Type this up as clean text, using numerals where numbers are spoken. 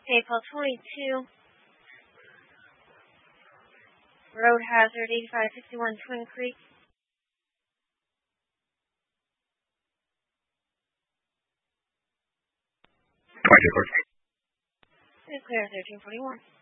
PayPal 22. Road Hazard 8561 Twin Creek. Clear 1341.